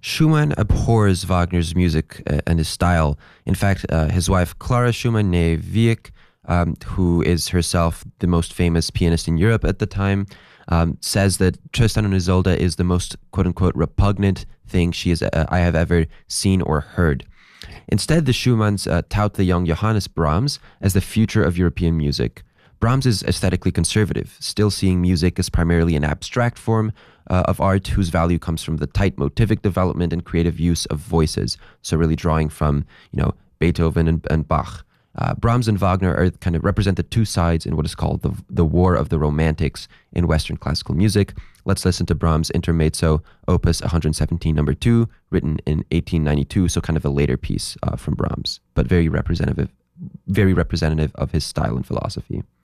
Schumann abhors Wagner's music and his style. In fact, his wife Clara Schumann, née Wieck, who is herself the most famous pianist in Europe at the time, says that Tristan and Isolde is the most quote-unquote repugnant thing I have ever seen or heard. Instead, the Schumanns tout the young Johannes Brahms as the future of European music. Brahms is aesthetically conservative, still seeing music as primarily an abstract form of art whose value comes from the tight motivic development and creative use of voices. So really drawing from, Beethoven and Bach. Brahms and Wagner are kind of represent the two sides in what is called the War of the Romantics in Western classical music. Let's listen to Brahms' Intermezzo, Opus 117, number 2, written in 1892, so kind of a later piece from Brahms, but very representative of his style and philosophy.